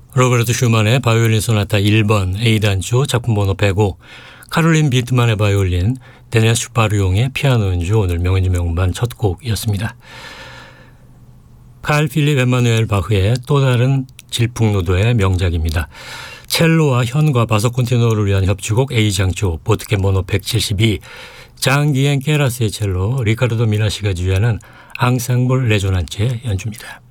로베르트 슈만의 바이올린 소나타 1번 A단조 작품 번호 105, 카롤린 비트만의 바이올린, 데니스 슈파르용의 피아노 연주, 오늘 명연주 명반 첫 곡이었습니다. 칼 필립 에마누엘 바흐의 또 다른 질풍노도의 명작입니다. 첼로와 현과 바소콘티노를 위한 협주곡 A장조, 보트캠 번호 172, 장기엔 케라스의 첼로, 리카르도 미나시가 주연한 앙상블 레조난츠의 연주입니다.